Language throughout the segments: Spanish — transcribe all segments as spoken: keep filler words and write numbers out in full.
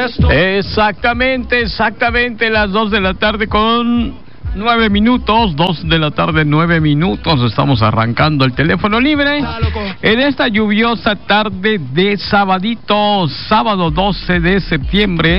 Exactamente, exactamente las dos de la tarde con nueve minutos, dos de la tarde, nueve minutos. Estamos arrancando el teléfono libre en esta lluviosa tarde de sabadito, sábado doce de septiembre.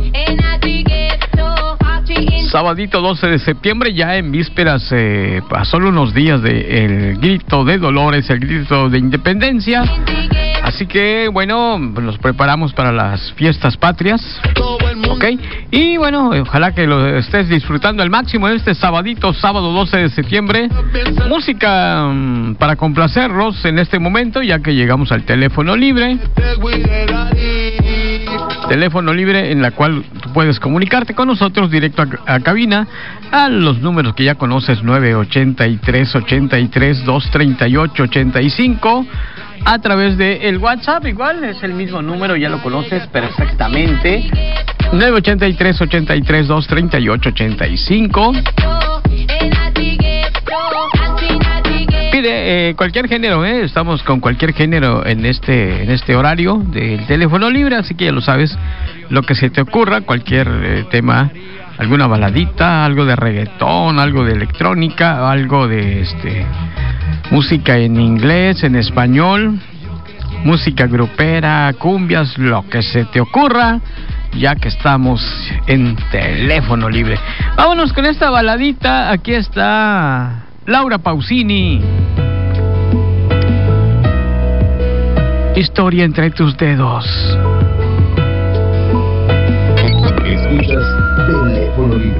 Sabadito doce de septiembre, ya en vísperas, eh, a solo unos días del grito de Dolores, el grito de Independencia. Así que, bueno, nos preparamos para las fiestas patrias, ¿ok? Y bueno, ojalá que lo estés disfrutando al máximo este sabadito, sábado doce de septiembre. Música um, para complacerlos en este momento, ya que llegamos al teléfono libre. Teléfono libre en la cual tú puedes comunicarte con nosotros directo a, a cabina a los números que ya conoces, nueve ochenta y tres, ochenta y tres, doscientos treinta y ocho, ochenta y cinco. A través de el WhatsApp, igual es el mismo número, ya lo conoces perfectamente. nueve ochenta y tres, ochenta y tres, doscientos treinta y ocho, ochenta y cinco. Pide eh, cualquier género, eh. Estamos con cualquier género en este en este horario del teléfono libre, así que ya lo sabes, lo que se te ocurra, cualquier eh, tema, alguna baladita, algo de reggaetón, algo de electrónica, algo de este música en inglés, en español, música grupera, cumbias, lo que se te ocurra, ya que estamos en teléfono libre. Vámonos con esta baladita. Aquí está Laura Pausini. Historia entre tus dedos. Escuchas teléfono libre.